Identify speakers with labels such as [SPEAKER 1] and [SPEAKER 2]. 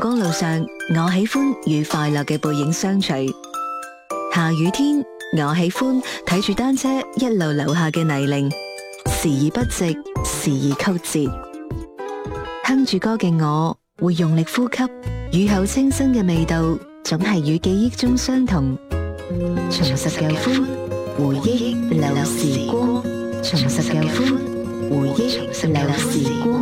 [SPEAKER 1] 光路上，我喜歡與快樂嘅背影相隨。下雨天，我喜歡睇住單車一路留下嘅泥濘，時而不直，時而曲折。哼住歌嘅我，會用力呼吸，雨後清新嘅味道，總係與記憶中相同。重拾舊歡，回憶流時光。重拾舊歡，回憶流時光。